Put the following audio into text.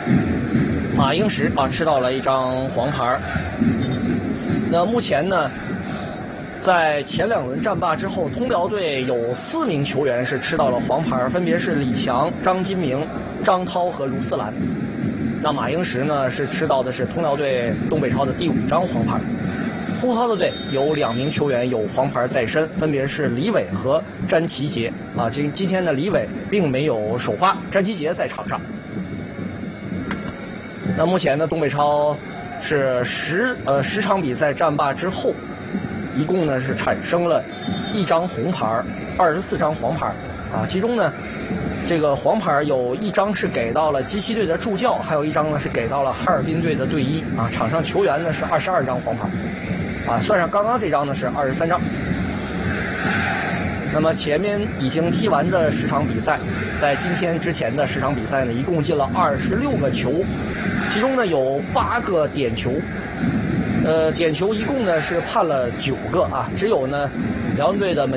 马英时吃到了一张黄牌。那目前呢，在前2轮战罢之后，通辽队有4名球员是吃到了黄牌，分别是李强、张金明、张涛和茹丝兰。那马英时呢是吃到的是通辽队东北超的第5张黄牌。呼和浩特队有2名球员有黄牌在身，分别是李伟和詹其杰今天的李伟并没有首发，詹其杰在场上。那目前呢，东北超是10场比赛战罢之后，一共呢是产生了1张红牌，24张黄牌其中呢，这个黄牌有1张是给到了机器队的助教，还有1张呢是给到了哈尔滨队的队医场上球员呢是22张黄牌算上刚刚这张呢是23张。那么前面已经踢完的10场比赛，在今天之前的10场比赛呢，一共进了26个球，其中呢有8个点球，点球一共呢是判了9个只有呢辽宁队的门